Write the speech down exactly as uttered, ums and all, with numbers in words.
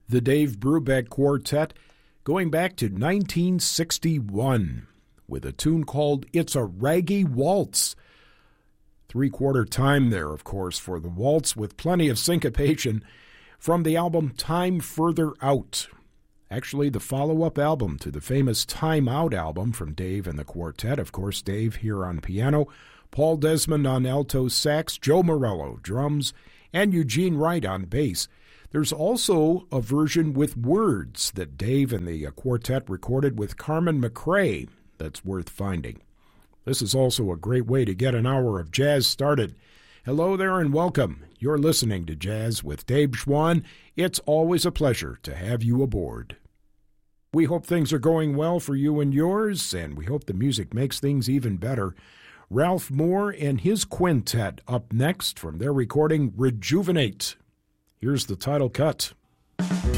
the Dave Brubeck Quartet, going back to nineteen sixty-one with a tune called It's a Raggy Waltz. Three-quarter time there, of course, for the waltz with plenty of syncopation from the album Time Further Out. Actually, the follow-up album to the famous Time Out album from Dave and the Quartet. Of course, Dave here on piano, Paul Desmond on alto sax, Joe Morello drums, and Eugene Wright on bass. There's also a version with words that Dave and the Quartet recorded with Carmen McRae that's worth finding. This is also a great way to get an hour of jazz started. Hello there and welcome. You're listening to Jazz with Dave Schwann. It's always a pleasure to have you aboard. We hope things are going well for you and yours, and we hope the music makes things even better. Ralph Moore and his quintet up next from their recording Rejuvenate. Here's the title cut.